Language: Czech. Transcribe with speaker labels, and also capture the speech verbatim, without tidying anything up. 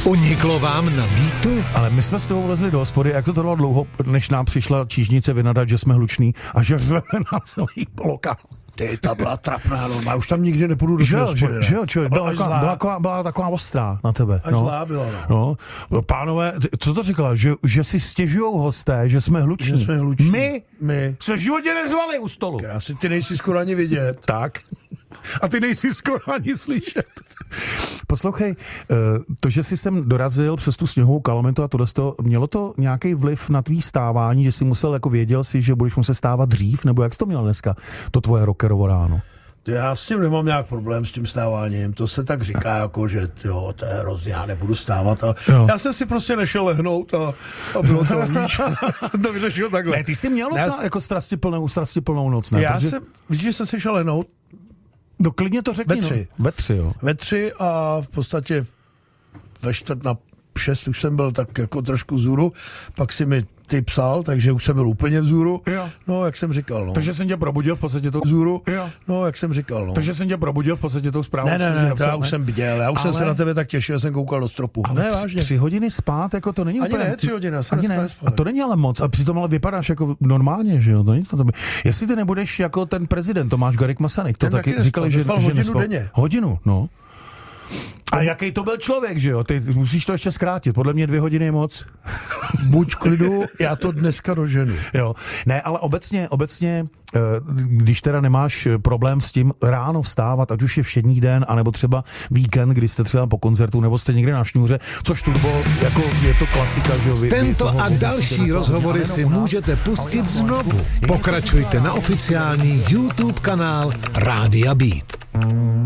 Speaker 1: Uniklo vám na Beatu?
Speaker 2: Ale my jsme s tebou vlezli do hospody, jak to trvalo dlouho, než nám přišla čížnice vynadat, že jsme hluční a že řveme na celý lokál.
Speaker 3: Ty, ta byla trapná, no, já už tam nikdy nepůjdu do
Speaker 2: že,
Speaker 3: hospody,
Speaker 2: že,
Speaker 3: ne?
Speaker 2: že, že, byla,
Speaker 3: byla,
Speaker 2: taková, byla, taková, byla taková ostrá na tebe.
Speaker 3: Až
Speaker 2: no.
Speaker 3: zlá byla, no.
Speaker 2: no. Pánové, co to říkala? Že, že si stěžujou hosté, že jsme hluční.
Speaker 3: Že jsme hluční.
Speaker 2: My?
Speaker 3: My.
Speaker 2: Jsme v životě nezvali u stolu.
Speaker 3: Krásy, ty nejsi skoro ani vidět.
Speaker 2: Tak. A ty nejsi skoro ani slyšet. Poslouchej, to, že jsi sem dorazil přes tu sněhovou kalamitu a tohle, mělo to nějaký vliv na tvý stávání, že jsi musel, jako věděl si, že budeš muset stávat dřív, nebo jak jsi to měl dneska, to tvoje rockerovo ráno?
Speaker 3: Já s tím nemám nějak problém s tím stáváním, to se tak říká, jako, že jo, to je hrozně, já nebudu stávat. A já jsem si prostě nešel lehnout a, a bylo to víč. To vyřešil takhle.
Speaker 2: Ne, ty jsi měl docela jako strastiplnou, strastiplnou noc, ne?
Speaker 3: Já
Speaker 2: Protože...
Speaker 3: jsem, vidíš, že jsem se šel lehnout.
Speaker 2: No klidně to řekni.
Speaker 3: Ve tři.
Speaker 2: No. Ve tři, jo.
Speaker 3: Ve tři a v podstatě ve čtvrt na šest už jsem byl tak jako trošku vzhůru, pak si mi ty psal, takže už jsem byl úplně vzhůru.
Speaker 2: Jo.
Speaker 3: No, jak jsem říkal, no.
Speaker 2: Takže jsem tě probudil v podstatě tou
Speaker 3: vzhůru.
Speaker 2: Jo.
Speaker 3: No, jak jsem říkal, no.
Speaker 2: Takže jsem tě probudil v podstatě tou zprávou.
Speaker 3: Ne, ne, ne, to já už jsem viděl, já už
Speaker 2: ale...
Speaker 3: jsem se na tebe tak těšil, jsem koukal do stropu.
Speaker 2: Ale
Speaker 3: ne, vážně.
Speaker 2: tři hodiny spát, jako to není
Speaker 3: Ani
Speaker 2: úplně...
Speaker 3: ne, tři hodiny, já jsem
Speaker 2: Ani
Speaker 3: dneska
Speaker 2: ne.
Speaker 3: nespal.
Speaker 2: A to není ale moc, a přitom ale vypadáš jako normálně, že jo? To není to tebe. Jestli ty nebudeš jako ten prezident Tomáš Garrigue Masaryk, to
Speaker 3: ten
Speaker 2: taky
Speaker 3: taky
Speaker 2: říkali, že,
Speaker 3: nespal,
Speaker 2: že
Speaker 3: hodinu
Speaker 2: nespal.
Speaker 3: denně.
Speaker 2: Hodinu, no. A jaký to byl člověk, že jo? Ty musíš to ještě zkrátit. Podle mě dvě hodiny je moc.
Speaker 3: Buď v klidu, já to dneska doženu.
Speaker 2: Jo. Ne, ale obecně, obecně, když teda nemáš problém s tím ráno vstávat, ať už je všední den, anebo třeba víkend, kdy jste třeba po koncertu, nebo jste někde na šňůře, což turbo, jako je to klasika, že jo. Vy,
Speaker 1: Tento
Speaker 2: vy
Speaker 1: a další rozhovory si můžete pustit znovu. Pokračujte na oficiální YouTube kanál Rádia Beat.